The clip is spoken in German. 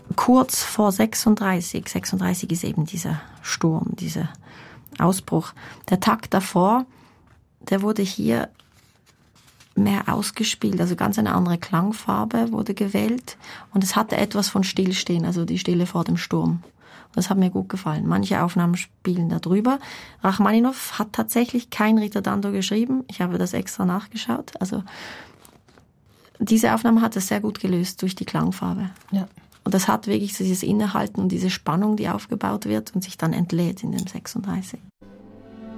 kurz vor 36. 36 ist eben dieser Sturm, dieser Ausbruch. Der Takt davor, der wurde hier mehr ausgespielt, also ganz eine andere Klangfarbe wurde gewählt und es hatte etwas von Stillstehen, also die Stille vor dem Sturm. Das hat mir gut gefallen. Manche Aufnahmen spielen da drüber. Rachmaninow hat tatsächlich kein Ritardando geschrieben. Ich habe das extra nachgeschaut. Also diese Aufnahme hat es sehr gut gelöst durch die Klangfarbe. Ja. Und das hat wirklich dieses Innehalten und diese Spannung, die aufgebaut wird und sich dann entlädt in dem 36.